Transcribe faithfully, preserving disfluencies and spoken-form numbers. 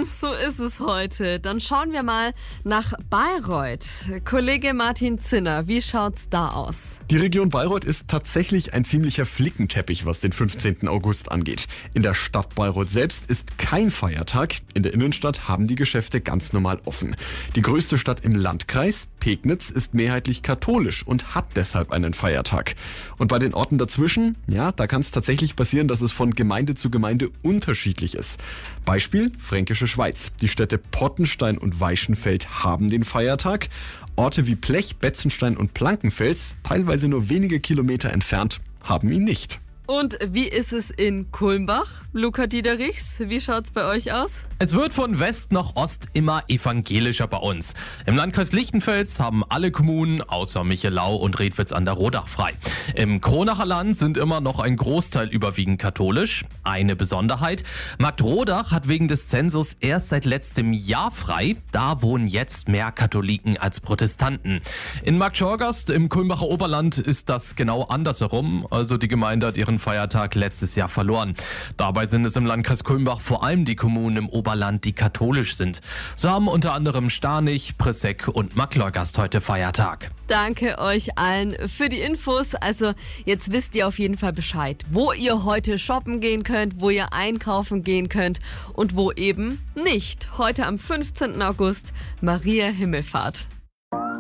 So ist es heute. Dann schauen wir mal nach Bayreuth. Kollege Martin Zinner, wie schaut's da aus? Die Region Bayreuth ist tatsächlich ein ziemlicher Flickenteppich, was den fünfzehnten August angeht. In der Stadt Bayreuth selbst ist kein Feiertag. In der Innenstadt haben die Geschäfte ganz normal offen. Die größte Stadt im Landkreis, Pegnitz, ist mehrheitlich katholisch und hat deshalb einen Feiertag. Und bei den Orten dazwischen, ja, da kann es tatsächlich passieren, dass es von Gemeinde zu Gemeinde unterschiedlich ist. Beispiel Fränkische Schweiz. Die Städte Pottenstein und Weichenfeld haben den Feiertag. Orte wie Plech, Betzenstein und Blankenfels, teilweise nur wenige Kilometer entfernt, haben ihn nicht. Und wie ist es in Kulmbach? Luca Diederichs, wie schaut's bei euch aus? Es wird von West nach Ost immer evangelischer bei uns. Im Landkreis Lichtenfels haben alle Kommunen außer Michelau und Redwitz an der Rodach frei. Im Kronacher Land sind immer noch ein Großteil überwiegend katholisch. Eine Besonderheit: Marktrodach hat wegen des Zensus erst seit letztem Jahr frei. Da wohnen jetzt mehr Katholiken als Protestanten. In Marktschorgast im Kulmbacher Oberland ist das genau andersherum. Also die Gemeinde hat ihren Feiertag letztes Jahr verloren. Dabei sind es im Landkreis Kulmbach vor allem die Kommunen im Oberland, die katholisch sind. So haben unter anderem Starnich, Pressegg und Marktleugast heute Feiertag. Danke euch allen für die Infos. Also jetzt wisst ihr auf jeden Fall Bescheid, wo ihr heute shoppen gehen könnt, wo ihr einkaufen gehen könnt und wo eben nicht. Heute am fünfzehnten August Maria Himmelfahrt.